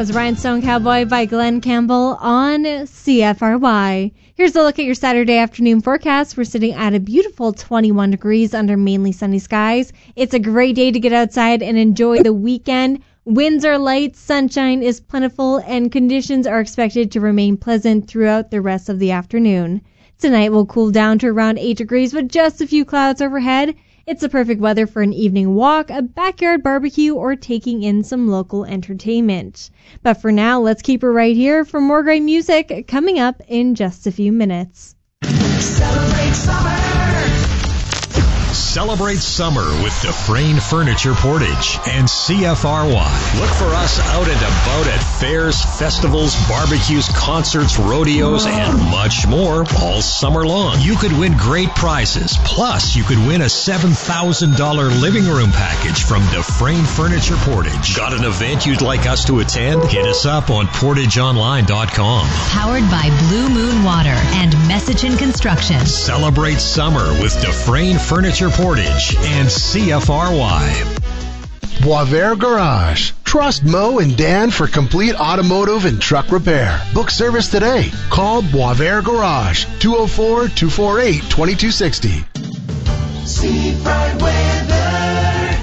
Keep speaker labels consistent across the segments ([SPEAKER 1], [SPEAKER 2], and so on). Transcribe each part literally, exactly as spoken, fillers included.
[SPEAKER 1] was Rhinestone Cowboy by Glenn Campbell on C F R Y. Here's a look at your Saturday afternoon forecast. We're sitting at a beautiful twenty-one degrees under mainly sunny skies. It's a great day to get outside and enjoy the weekend. Winds are light, sunshine is plentiful, and conditions are expected to remain pleasant throughout the rest of the afternoon. Tonight will cool down to around eight degrees with just a few clouds overhead. It's the perfect weather for an evening walk, a backyard barbecue, or taking in some local entertainment. But for now, let's keep it right here for more great music coming up in just a few minutes.
[SPEAKER 2] Celebrate summer!
[SPEAKER 3] Celebrate summer with Dufresne Furniture Portage and C F R Y. Look for us out and about at fairs, festivals, barbecues, concerts, rodeos, and much more all summer long. You could win great prizes. Plus, you could win a seven thousand dollars living room package from Dufresne Furniture Portage. Got an event you'd like us to attend? Hit us up on portage online dot com.
[SPEAKER 4] Powered by Blue Moon Water and Messichin Construction.
[SPEAKER 3] Celebrate summer with Dufresne Furniture Portage and C F R Y.
[SPEAKER 5] Boisvert Garage. Trust Mo and Dan for complete automotive and truck repair. Book service today. Call Boisvert Garage, two oh four, two four eight, two two six oh.
[SPEAKER 2] Seafront weather.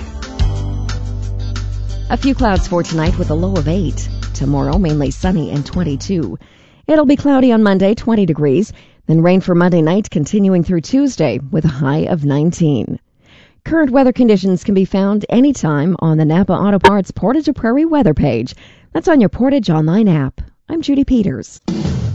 [SPEAKER 6] A few clouds for tonight with a low of eight. Tomorrow, mainly sunny and twenty-two. It'll be cloudy on Monday, twenty degrees. Then rain for Monday night, continuing through Tuesday with a high of nineteen. Current weather conditions can be found anytime on the Napa Auto Parts Portage to Prairie weather page. That's on your Portage Online app. I'm Judy Peters.